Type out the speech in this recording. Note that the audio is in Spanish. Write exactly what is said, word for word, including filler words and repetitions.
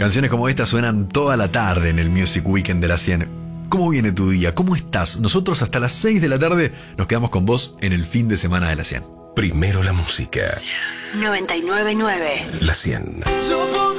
Canciones como esta suenan toda la tarde en el Music Weekend de la cien. ¿Cómo viene tu día? ¿Cómo estás? Nosotros hasta las seis de la tarde nos quedamos con vos en el fin de semana de la cien. Primero la música. noventa y nueve punto nueve. La cien.